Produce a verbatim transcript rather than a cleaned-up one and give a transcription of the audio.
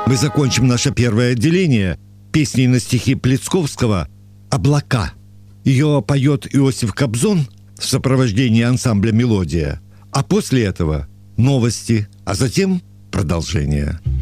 Мы закончим наше первое отделение песней на стихи Плецковского «Облака». Ее поет Иосиф Кобзон в сопровождении ансамбля «Мелодия». А после этого новости, а затем продолжение.